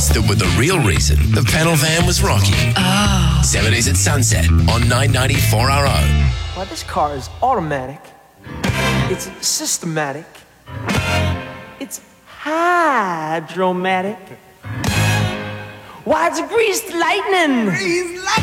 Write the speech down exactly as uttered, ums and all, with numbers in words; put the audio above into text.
parts that were the real reason the pedal van was rocking. Oh. seventies at Sunset on nine ninety four R O. Well, this car is automatic. It's systematic. It's hydromatic. Why, it's greased lightning. Greased lightning.